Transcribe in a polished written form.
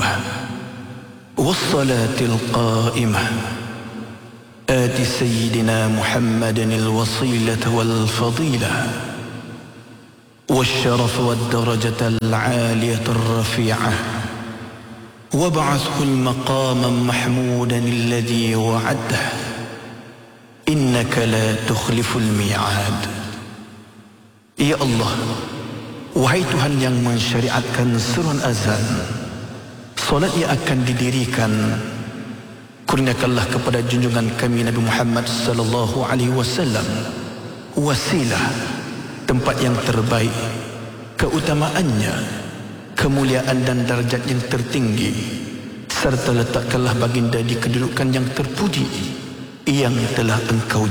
الدائمة والصلاة القائمة آت سيدنا محمد الوصيلة والفضيلة والشرف والدرجة العالية الرفيعة وابعثه المقاما محمودا الذي وعده إنك لا تخلف الميعاد. Ya Allah, wahai Tuhan yang mensyariatkan seruan azan, solat yang akan didirikan, kurniakanlah kepada junjungan kami Nabi Muhammad sallallahu alaihi wasallam wasilah, tempat yang terbaik, keutamaannya, kemuliaan dan darjat yang tertinggi, serta letakkanlah baginda di kedudukan yang terpuji yang telah Engkau